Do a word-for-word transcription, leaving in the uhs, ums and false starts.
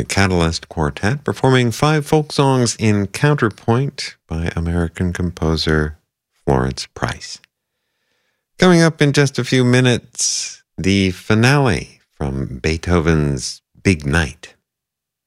the Catalyst Quartet, performing five folk songs in Counterpoint by American composer Florence Price. Coming up in just a few minutes, the finale from Beethoven's Big Night.